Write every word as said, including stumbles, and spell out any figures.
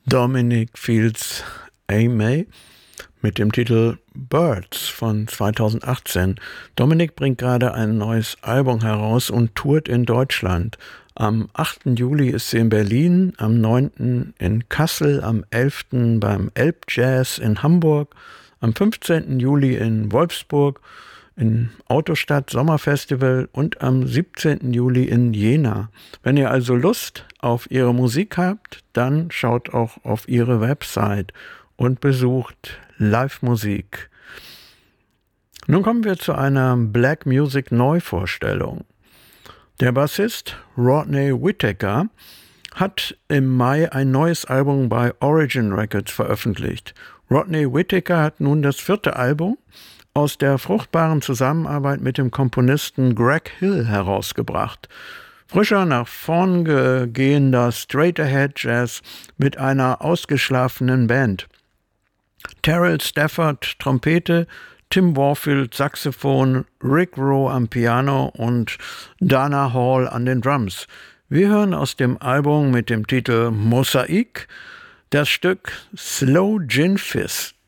Dominic Fields Aimee mit dem Titel Birds von zweitausendachtzehn. Dominic bringt gerade ein neues Album heraus und tourt in Deutschland. Am achten Juli ist sie in Berlin, am neunten in Kassel, am elften beim Elbjazz in Hamburg, am fünfzehnten Juli in Wolfsburg, in Autostadt Sommerfestival und am siebzehnten Juli in Jena. Wenn ihr also Lust auf ihre Musik habt, dann schaut auch auf ihre Website und besucht Live-Musik. Nun kommen wir zu einer Black Music Neuvorstellung. Der Bassist Rodney Whittaker hat im Mai ein neues Album bei Origin Records veröffentlicht. Rodney Whittaker hat nun das vierte Album aus der fruchtbaren Zusammenarbeit mit dem Komponisten Greg Hill herausgebracht. Frischer, nach vorn gehender Straight-Ahead Jazz mit einer ausgeschlafenen Band. Terrell Stafford Trompete, Tim Warfield Saxophon, Rick Rowe am Piano und Dana Hall an den Drums. Wir hören aus dem Album mit dem Titel Mosaik das Stück Slow Gin Fizz.